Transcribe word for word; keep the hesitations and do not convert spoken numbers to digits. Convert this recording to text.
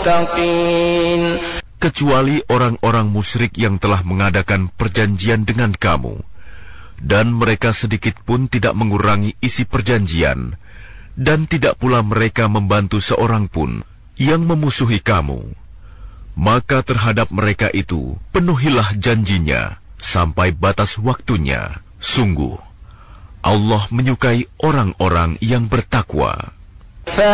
المتقين kecuali orang-orang musyrik yang telah mengadakan perjanjian dengan kamu, dan mereka sedikit pun tidak mengurangi isi perjanjian, dan tidak pula mereka membantu seorang pun yang memusuhi kamu. Maka terhadap mereka itu penuhilah janjinya sampai batas waktunya. Sungguh, Allah menyukai orang-orang yang bertakwa.